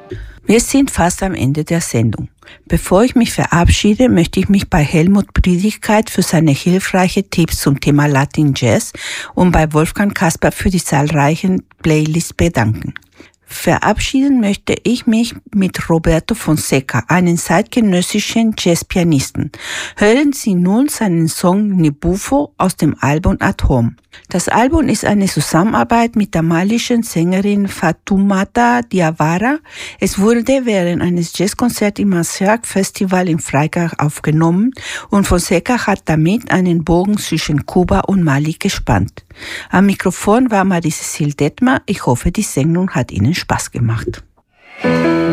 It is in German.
Wir sind fast am Ende der Sendung. Bevor ich mich verabschiede, möchte ich mich bei Helmut Briedigkeit für seine hilfreichen Tipps zum Thema Latin Jazz und bei Wolfgang Kasper für die zahlreichen Playlists bedanken. Verabschieden möchte ich mich mit Roberto Fonseca, einem zeitgenössischen Jazzpianisten. Hören Sie nun seinen Song Nebufo aus dem Album At Home. Das Album ist eine Zusammenarbeit mit der malischen Sängerin Fatoumata Diawara. Es wurde während eines Jazzkonzerts im Massac Festival in Freiburg aufgenommen und Fonseca hat damit einen Bogen zwischen Kuba und Mali gespannt. Am Mikrofon war Marie-Cécile Detmer. Ich hoffe, die Sendung hat Ihnen Spaß gemacht.